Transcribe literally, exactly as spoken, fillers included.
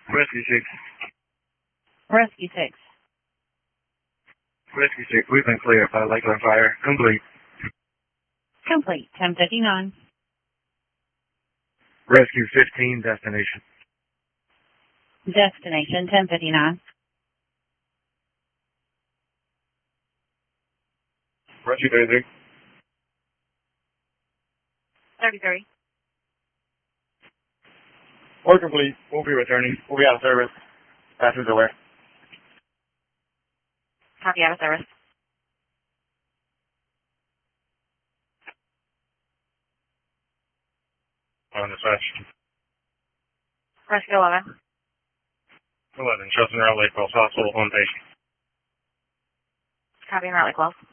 Rescue six. Rescue six. Rescue six, we've been cleared by Lakeland Fire. Complete. Complete. ten fifty-nine. Rescue fifteen, destination. Destination ten fifty-nine. Rescue thirty-three. thirty-three. Order complete. We'll be returning. We'll be out of service. Passengers aware. Copy, out of service. On dispatch. Rescue eleven. eleven, Chelsea Route Lake Falls Hospital, one patient. Copy, and Route Lake Wells.